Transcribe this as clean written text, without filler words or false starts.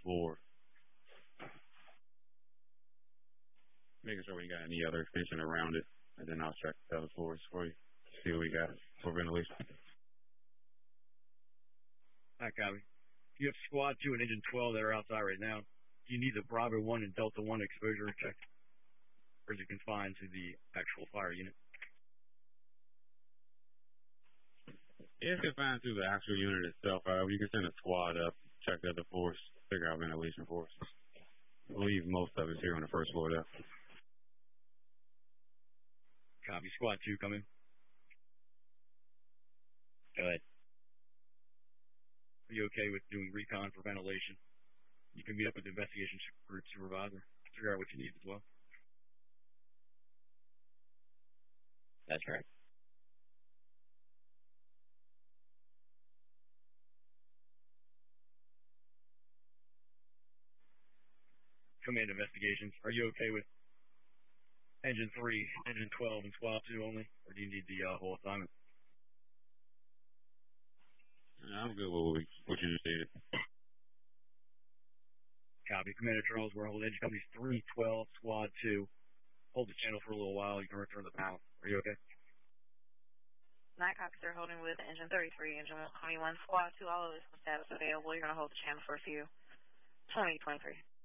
4. Making sure we got any other extension around it, and then I'll check the other floors for you. See what we got for ventilation. Hi, copy. You have Squad 2 and Engine 12 that are outside right now. Do you need the Bravo 1 and Delta 1 exposure check? Or is it confined to the actual fire unit? It's confined to the actual unit itself. You can send a squad up, check the other floors, figure out ventilation for us. We'll leave most of us here on the first floor, though. Copy. Squad 2 coming. Go ahead. Are you okay with doing recon for ventilation? You can meet up with the investigation group supervisor, figure out what you need as well. That's correct. Command investigations. Are you okay with Engine 3, Engine 12, and Squad 2 only? Or do you need the whole assignment? I'm good with what you just stated. Copy. Commander Charles, we're holding engine companies 3, 12, Squad 2. Hold the channel for a little while. You can return the panel. Are you okay? Night copies are holding with engine 33, engine 121, Squad 2, all of this status available. You're going to hold the channel for a few. 2023.